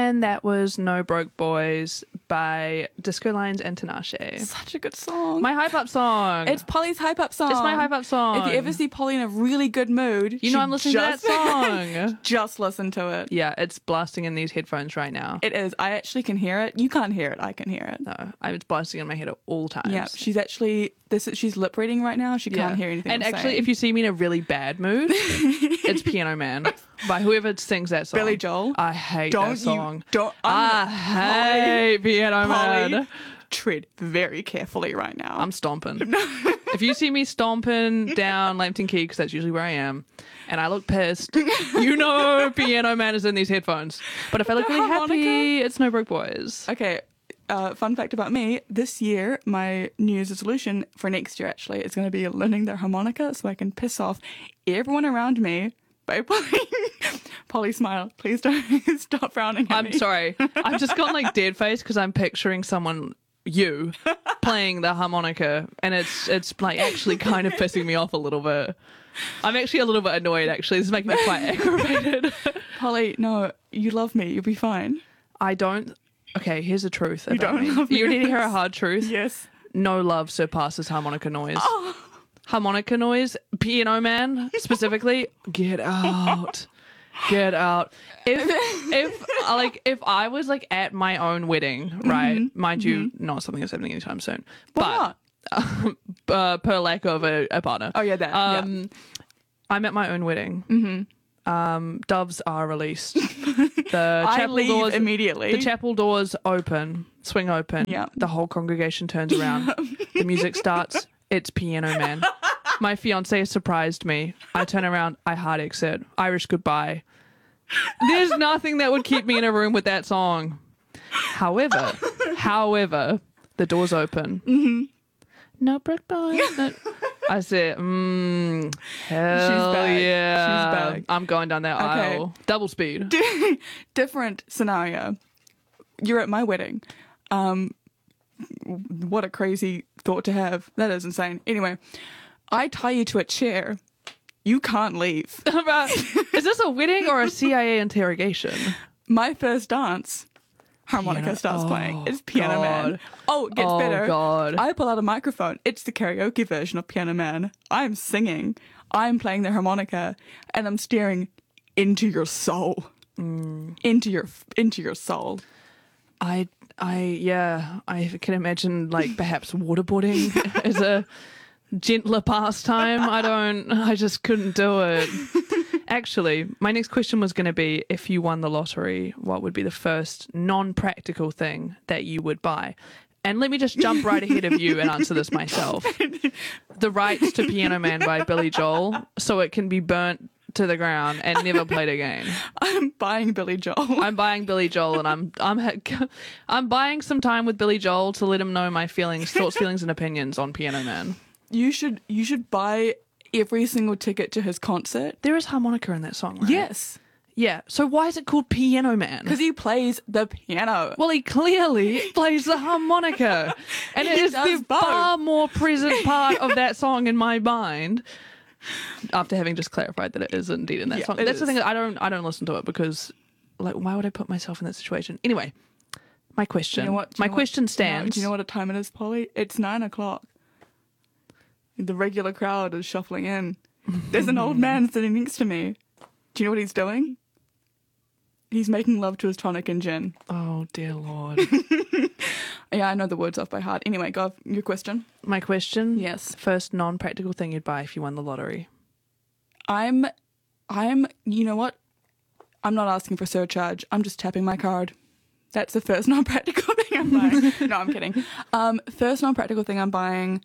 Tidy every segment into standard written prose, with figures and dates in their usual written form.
And that was No Broke Boys by Disco Lines and Tinashe. Such a good song. My hype up song. It's Polly's hype up song. It's my hype up song. If you ever see Polly in a really good mood, you know I'm listening to that song. Just listen to it. Yeah, it's blasting in these headphones right now. It is. I actually can hear it. You can't hear it. I can hear it. No, it's blasting in my head at all times. Yeah, she's actually she's lip reading right now. She can't hear anything. And I'm actually, saying. if you see me in a really bad mood, it's Piano Man by whoever sings that song. Billy Joel. I hate that song. I hate Piano Man. Tread very carefully right now. I'm stomping. If you see me stomping down Lambton Quay, because that's usually where I am, and I look pissed, you know Piano Man is in these headphones. But if I look really happy, it's No Broke Boys. Okay. Fun fact about me, this year, my New Year's resolution for next year actually is going to be learning the harmonica so I can piss off everyone around me by playing. Polly, smile. Please don't stop frowning at me. I'm sorry. I've just got like dead face because I'm picturing you playing the harmonica, and it's like actually kind of pissing me off a little bit. I'm actually a little bit annoyed, actually. This is making me quite aggravated. Polly, no, you love me. You'll be fine. I don't. Okay, here's the truth. You don't love me. You need to hear a hard truth? Yes. No love surpasses harmonica noise. Oh. Harmonica noise, Piano Man specifically, get out. Get out. If I was like at my own wedding, right? Mind you, not something that's happening anytime soon. But per lack of a partner. Oh yeah, that. I'm at my own wedding. Doves are released. The I chapel leave doors immediately. The chapel doors swing open. Yeah. The whole congregation turns around. The music starts. It's Piano Man. My fiance surprised me. I turn around. I hard exit. Irish Goodbye. There's nothing that would keep me in a room with that song. However, the doors open. Mm-hmm. No Broke Boys. No. I said, hell yeah. She's back. I'm going down that aisle. Double speed. Different scenario. You're at my wedding. What a crazy thought to have. That is insane. Anyway, I tie you to a chair. You can't leave. Is this a wedding or a CIA interrogation? My first dance, harmonica starts playing. It's Piano Man. Oh, it gets better. God. I pull out a microphone. It's the karaoke version of Piano Man. I'm singing. I'm playing the harmonica, and I'm staring into your soul. Into your soul. I can imagine like perhaps waterboarding as a gentler pastime. I just couldn't do it. Actually, my next question was going to be, if you won the lottery, what would be the first non-practical thing that you would buy? And let me just jump right ahead of you and answer this myself. The rights to Piano Man by Billy Joel, so it can be burnt to the ground and never played again. I'm buying Billy Joel. I'm buying Billy Joel, and I'm buying some time with Billy Joel to let him know my thoughts, feelings, and opinions on Piano Man. You should buy every single ticket to his concert. There is harmonica in that song, right? Yes. Yeah. So why is it called Piano Man? Because he plays the piano. Well, he clearly plays the harmonica. And it is the far more present part of that song in my mind. After having just clarified that it is indeed in that song. That's the thing. I don't listen to it because, like, why would I put myself in that situation? Anyway, my question. Do you know what? My question stands. Do you know what time it is, Polly? It's 9:00. The regular crowd is shuffling in. There's an old man sitting next to me. Do you know what he's doing? He's making love to his tonic and gin. Oh, dear Lord. Yeah, I know the words off by heart. Anyway, go your question. My question? Yes. First non-practical thing you'd buy if you won the lottery. I'm, you know what? I'm not asking for surcharge. I'm just tapping my card. That's the first non-practical thing I'm buying. No, I'm kidding. First non-practical thing I'm buying,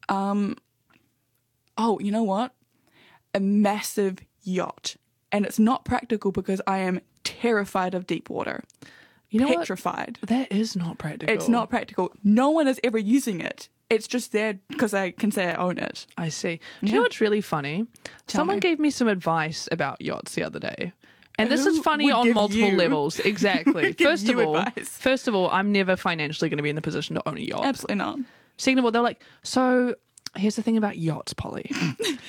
oh, you know what? A massive yacht. And it's not practical because I am terrified of deep water. You know petrified. What? That is not practical. It's not practical. No one is ever using it. It's just there because I can say I own it. I see. Do you know what's really funny? Someone me. gave me some advice about yachts the other day. And this is funny on multiple levels. Exactly. First of all, I'm never financially going to be in the position to own a yacht. Absolutely not. Second of all, they're like, so here's the thing about yachts, Polly.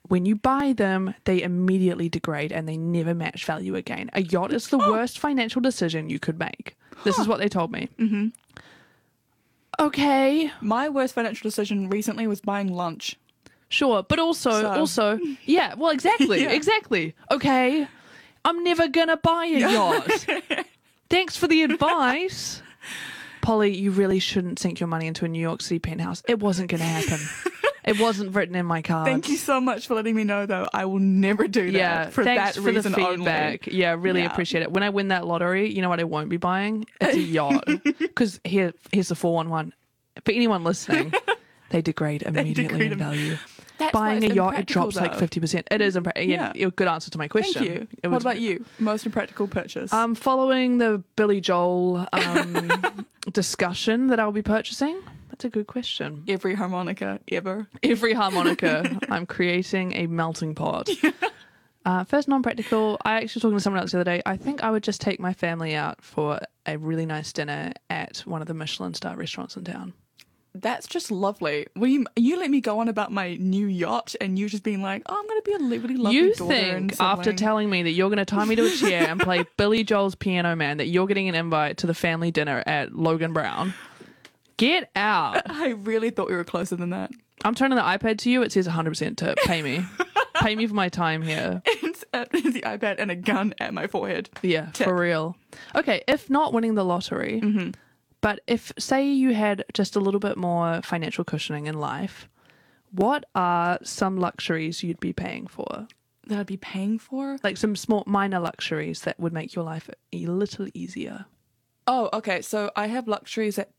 when you buy them, they immediately degrade and they never match value again. A yacht is the worst financial decision you could make. This is what they told me. Mm-hmm. Okay. My worst financial decision recently was buying lunch. Sure, but also, yeah, well, exactly, Yeah. exactly. Okay, I'm never gonna buy a yacht. Thanks for the advice. Polly, you really shouldn't sink your money into a New York City penthouse. It wasn't gonna happen. It wasn't written in my cards. Thank you so much for letting me know, though. I will never do that. Yeah, for thanks that for reason the feedback. only. Yeah, really Yeah. appreciate it. When I win that lottery, you know what I won't be buying? It's a yacht. Because here's the 411. For anyone listening, they degrade immediately in value. That's Buying why a it's yacht, it impractical, drops like though. 50%. It is yeah, a good answer to my question. Thank you. It What was- about you? Most impractical purchase? Following the Billy Joel discussion that I'll be purchasing. That's a good question. Every harmonica ever. Every harmonica, I'm creating a melting pot. First non-practical, I actually was talking to someone else the other day. I think I would just take my family out for a really nice dinner at one of the Michelin star restaurants in town. That's just lovely. You let me go on about my new yacht, and you just being like, "Oh, I'm going to be a really lovely You daughter and think after sibling." telling me that you're going to tie me to a chair and play Billy Joel's Piano Man that you're getting an invite to the family dinner at Logan Brown? Get out. I really thought we were closer than that. I'm turning the iPad to you. It says 100% tip. Pay me. Pay me for my time here. It's the iPad and a gun at my forehead. Yeah, Tip. for real. Okay, if not winning the lottery, but if, say, you had just a little bit more financial cushioning in life, what are some luxuries you'd be paying for? That I'd be paying for? Like some small, minor luxuries that would make your life a little easier. Oh, okay. So I have luxuries that